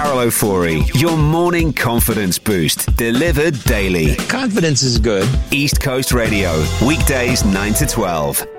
Carol O'Forey, your morning confidence boost, delivered daily. Confidence is good. East Coast Radio, weekdays 9 to 12.